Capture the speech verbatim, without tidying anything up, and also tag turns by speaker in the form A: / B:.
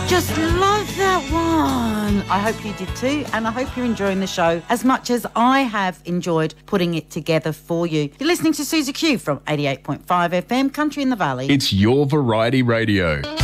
A: Just love that one. I hope you did too, and I hope you're enjoying the show as much as I have enjoyed putting it together for you. You're listening to Susie Q from eighty-eight point five F M, Country in the Valley.
B: It's your Variety Radio.